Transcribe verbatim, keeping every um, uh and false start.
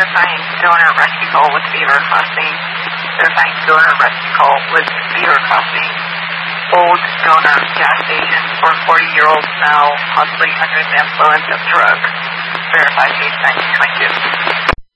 verifying donor rescue call with Beaver Crossing. Verifying donor rescue call with Beaver Crossing. Old donor gas station for forty-year-old male, possibly under the influence of drugs. Verify case nineteen twenty-two.